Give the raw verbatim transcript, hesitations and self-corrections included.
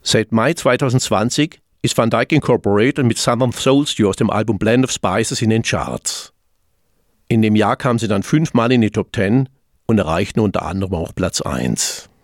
Seit Mai zweitausendzwanzig ist Van Dyke Incorporated mit Southern Soulstew aus dem Album Blend of Spices in den Charts. In dem Jahr kamen sie dann fünfmal in die Top Ten und erreichten unter anderem auch Platz eins.